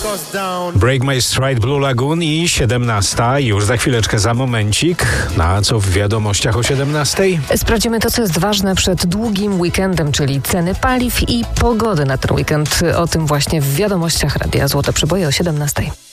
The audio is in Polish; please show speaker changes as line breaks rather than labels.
Break My Stride, Blue Lagoon i 17. Już za chwileczkę, za momencik. Na co w wiadomościach o 17?
Sprawdzimy to, co jest ważne przed długim weekendem, czyli ceny paliw i pogody na ten weekend. O tym właśnie w wiadomościach Radia Złote Przeboje o 17.